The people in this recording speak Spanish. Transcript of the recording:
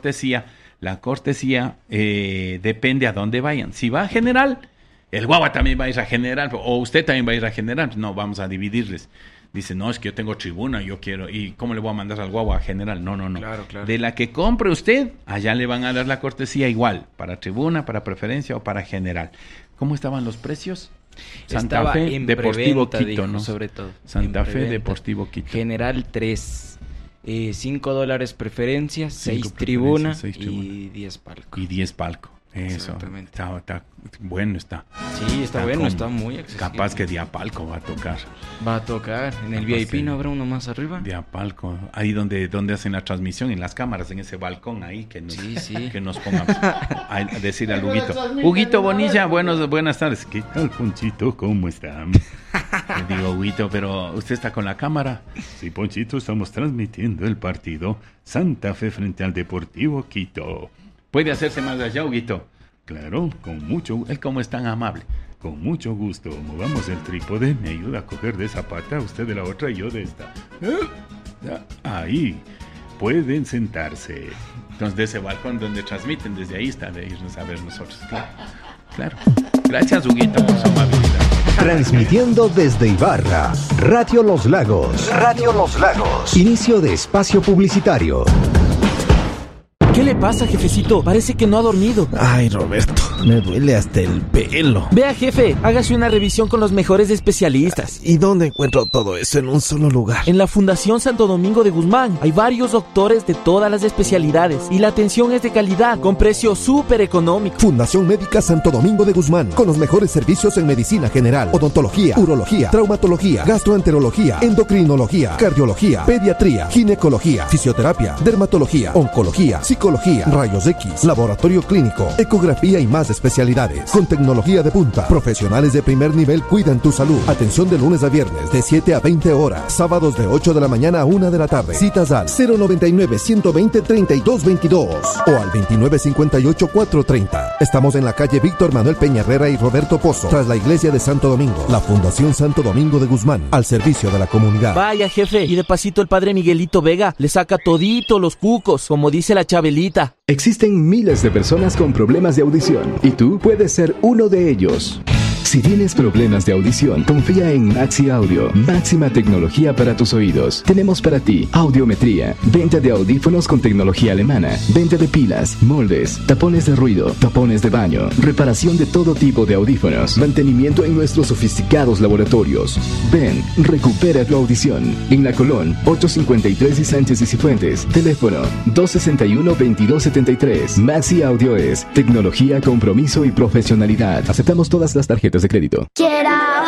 cortesía. La cortesía depende a dónde vayan. Si va a general, el guagua también va a ir a general, o usted también va a ir a general. No, vamos a dividirles. Dice, no, es que yo tengo tribuna, yo quiero. ¿Y cómo le voy a mandar al guagua a general? No. Claro. De la que compre usted, allá le van a dar la cortesía igual, para tribuna, para preferencia o para general. ¿Cómo estaban los precios? Santa Fe, Deportivo Quito, dijo, ¿no? Sobre todo. Santa Fe, Deportivo Quito. General 3. $5 preferencia, 6 tribuna y 10 palco. Y 10 palco. Eso, está bueno está. Sí, está bueno, está muy accesible. Capaz que Diapalco va a tocar. Va a tocar, en el VIP, ¿no habrá uno más arriba? Diapalco, ahí donde hacen la transmisión, en las cámaras, en ese balcón ahí, que nos pongan a decir al Huguito. Huguito Bonilla, buenas tardes. ¿Qué tal, Ponchito? ¿Cómo están? Le digo, Huguito, pero ¿usted está con la cámara? Sí, Ponchito, estamos transmitiendo el partido Santa Fe frente al Deportivo Quito. ¿Puede hacerse más allá, Huguito? Claro, con mucho... Él como es tan amable. Con mucho gusto. Movamos el trípode. Me ayuda a coger de esa pata, usted de la otra y yo de esta. Ahí. Pueden sentarse. Entonces, de ese balcón donde transmiten, desde ahí está de irnos a ver nosotros. Claro. Gracias, Huguito, por su amabilidad. Transmitiendo desde Ibarra, Radio Los Lagos. Radio Los Lagos. Inicio de espacio publicitario. ¿Qué le pasa, jefecito? Parece que no ha dormido. Ay, Roberto, me duele hasta el pelo. Vea, jefe, hágase una revisión con los mejores especialistas. ¿Y dónde encuentro todo eso en un solo lugar? En la Fundación Santo Domingo de Guzmán. Hay varios doctores de todas las especialidades y la atención es de calidad, con precio súper económico. Fundación Médica Santo Domingo de Guzmán, con los mejores servicios en medicina general, odontología, urología, traumatología, gastroenterología, endocrinología, cardiología, pediatría, ginecología, fisioterapia, dermatología, oncología, psicología, rayos X, laboratorio clínico, ecografía y más especialidades. Con tecnología de punta, profesionales de primer nivel cuidan tu salud. Atención de lunes a viernes de 7 a 20 horas, sábados de 8 de la mañana a 1 de la tarde. Citas al 099-120-3222 o al 2958-430. Estamos en la calle Víctor Manuel Peña Herrera y Roberto Pozo, tras la iglesia de Santo Domingo. La Fundación Santo Domingo de Guzmán, al servicio de la comunidad. Vaya, jefe, y de pasito el padre Miguelito Vega le saca todito los cucos, como dice la Chabelita. Existen miles de personas con problemas de audición y tú puedes ser uno de ellos. Si tienes problemas de audición, confía en Maxi Audio. Máxima tecnología para tus oídos. Tenemos para ti audiometría, venta de audífonos con tecnología alemana, venta de pilas, moldes, tapones de ruido, tapones de baño, reparación de todo tipo de audífonos, mantenimiento en nuestros sofisticados laboratorios. Ven, recupera tu audición. En La Colón, 853 y Sánchez y Cifuentes. Teléfono 261-2273. Maxi Audio es tecnología, compromiso y profesionalidad. Aceptamos todas las tarjetas de crédito.